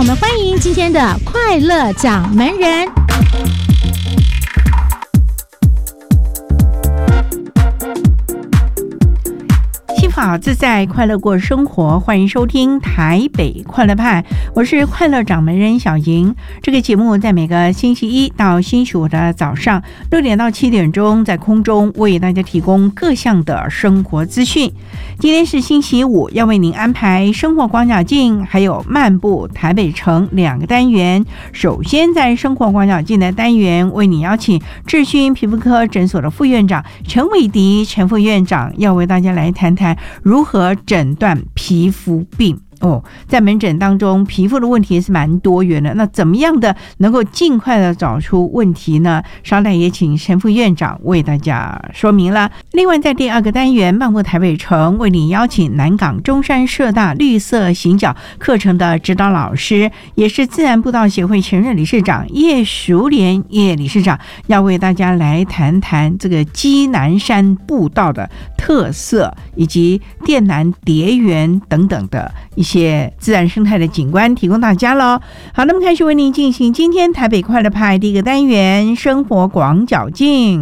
我们欢迎今天的快乐掌门人。幸福好自在，快乐过生活，欢迎收听台北快乐派，我是快乐掌门人小莹。这个节目在每个星期一到星期五的早上6点到7点钟，在空中为大家提供各项的生活资讯。今天是星期五，要为您安排生活广角镜还有漫步台北城2个单元。首先在生活广角镜的单元，为你邀请智勋皮肤科诊所的副院长陈伟迪陈副院长，要为大家来谈谈如何诊断皮肤病。在门诊当中，皮肤的问题是蛮多元的，那怎么样的能够尽快的找出问题呢？稍待也请陈副院长为大家说明了。另外在第2个单元漫步台北城，为你邀请南港中山社大绿色行脚课程的指导老师，也是自然步道协会前任理事长叶淑莲叶理事长，要为大家来谈谈这个基南山步道的特色，以及电南蝶园等等的一些自然生态的景观提供大家咯。好，那么开始为您进行今天台北快乐派第1个单元生活广角镜。